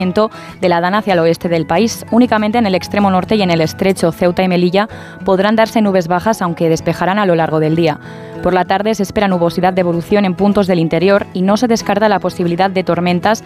de la Dana hacia el oeste del país. Únicamente en el extremo norte y en el estrecho Ceuta y Melilla podrán darse nubes bajas, aunque despejarán a lo largo del día. Por la tarde se espera nubosidad de evolución en puntos del interior y no se descarta la posibilidad de tormentas